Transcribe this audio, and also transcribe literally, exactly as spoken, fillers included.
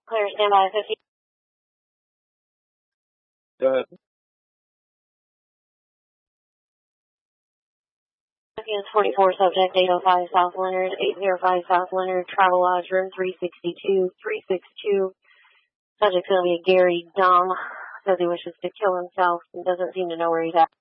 Clear standby fifty. Go ahead. forty-four, subject eight oh five South Leonard, eight oh five South Leonard, Travel Lodge, room three sixty-two, three sixty-two. Subject's going to be Gary Dumb. Says he wishes to kill himself and doesn't seem to know where he's at.